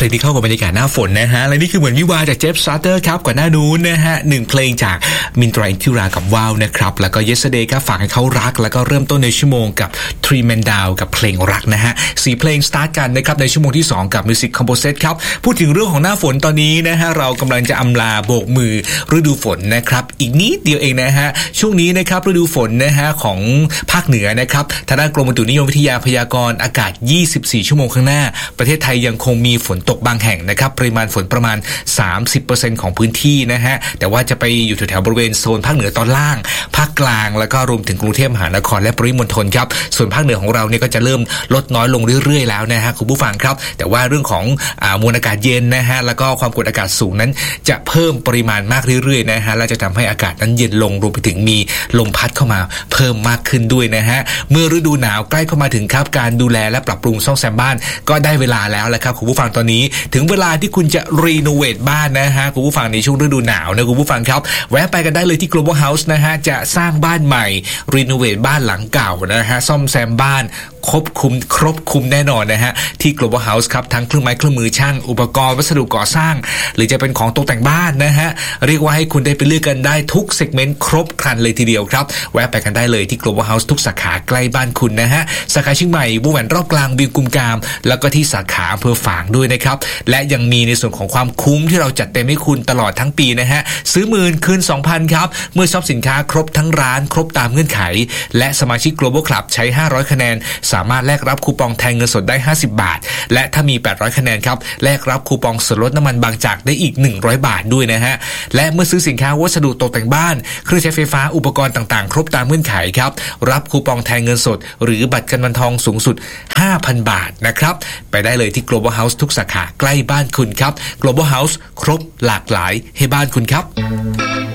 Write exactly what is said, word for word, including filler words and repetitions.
ลงที่เข้ากับบรรยากาศหน้าฝนนะฮะและนี่คือเหมือนวิวาจากเจฟสตาร์เตอร์ครับก่อนหน้านู้นนะฮะหนึ่งเพลงจากมินตราอินทิรากับว้าวนะครับแล้วก็ Yesterday ครับฝากให้เขารักแล้วก็เริ่มต้นในชั่วโมงกับ Three Man Down กับเพลงรักนะฮะสี่เพลงสตาร์ทกันนะครับในชั่วโมงที่สองกับ Music Composite ครับพูดถึงเรื่องของหน้าฝนตอนนี้นะฮะเรากำลังจะอำลาโบกมือฤดูฝนนะครับอีกนิดเดียวเองนะฮะช่วงนี้นะครับฤดูฝนนะฮะของภาคเหนือนะครับทางด้านกรมอุตุนิยมวิทยาพยากรณ์อากาศยี่สิบสี่ชั่วโมงข้างหน้าประเทศไทยยังคงมีฝนตกบางแห่งนะครับปริมาณฝนประมาณ สามสิบเปอร์เซ็นต์ ของพื้นที่นะฮะแต่ว่าจะไปอยู่แถวๆบริเวณโซนภาคเหนือตอนล่างภาคกลางแล้วก็รวมถึงกรุงเทพมหานครและปริมณฑลครับส่วนภาคเหนือของเราเนี่ยก็จะเริ่มลดน้อยลงเรื่อยๆแล้วนะฮะคุณผู้ฟังครับแต่ว่าเรื่องของอ่ามวลอากาศเย็นนะฮะแล้วก็ความกดอากาศสูงนั้นจะเพิ่มปริมาณมากเรื่อยๆนะฮะและจะทำให้อากาศนั้นเย็นลงรวมไปถึงมีลมพัดเข้ามาเพิ่มมากขึ้นด้วยนะฮะเมื่อฤดูหนาวใกล้เข้ามาถึงครับการดูแลและปรับปรุงซ่อมแซมบ้านก็ได้เวลาแล้วแหละครับคุณผู้ฟังตอนนี้ถึงเวลาที่คุณจะรีโนเวทบ้านนะฮะคุณผู้ฟังในช่วงฤดูหนาวนะคุณผู้ฟังครับแวะไปกันได้เลยที่ Global House นะฮะจะสร้างบ้านใหม่รีโนเวทบ้านหลังเก่านะฮะซ่อมแซมบ้านครบคุมครบคุมแน่นอนนะฮะที่ Global House ครับทั้งเครื่องไม้เครื่องมือช่างอุปกรณ์วัสดุก่อสร้างหรือจะเป็นของตกแต่งบ้านนะฮะเรียกว่าให้คุณได้ไปเลือกกันได้ทุกเซกเมนต์ครบครันเลยทีเดียวครับแวะไปกันได้เลยที่ Global House ทุกสาขาใกล้บ้านคุณนะฮะสาขาเชียงใหม่วงแหวนรอบกลางเวียงกุมกามแล้วก็ที่สาขาอำเภอฝางด้วยนะครับและยังมีในส่วนของความคุ้มที่เราจัดเต็มให้คุณตลอดทั้งปีนะฮะซื้อหมื่นคืน สองพัน ครับเมื่อช็อปสินค้าครบทั้งร้านครบตามเงื่อนไขและสมาชิก Global Club ใช้ห้าร้อยคะแนนสามารถแลกรับคูปองแทนเงินสดได้ห้าสิบบาทและถ้ามีแปดร้อยคะแนนครับแลกรับคูปองส่วนลดน้ำมันบางจากได้อีกหนึ่งร้อยบาทด้วยนะฮะและเมื่อซื้อสินค้าวัสดุตกแต่งบ้านเครื่องใช้ไฟฟ้าอุปกรณ์ต่างๆครบตามเงื่อนไขครับรับคูปองแทนเงินสดหรือบัตรกันวันทองสูงสุด ห้าพัน บาทนะครับไปได้เลยที่ Global House ทุกสาขาใกล้บ้านคุณครับ Global House ครบหลากหลายให้บ้านคุณครับ